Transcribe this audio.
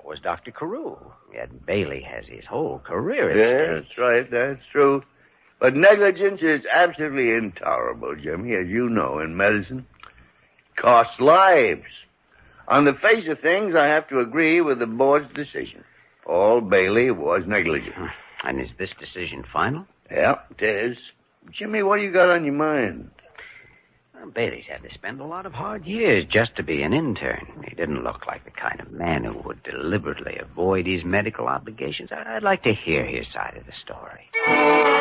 was Dr. Carew. Yet Bailey has his whole career at stake. That's right. That's true. But negligence is absolutely intolerable, Jimmy, as you know, in medicine. It costs lives. On the face of things, I have to agree with the board's decision. Paul Bailey was negligent. And is this decision final? Yeah, it is. Jimmy, what do you got on your mind? Well, Bailey's had to spend a lot of hard years just to be an intern. He didn't look like the kind of man who would deliberately avoid his medical obligations. I'd like to hear his side of the story.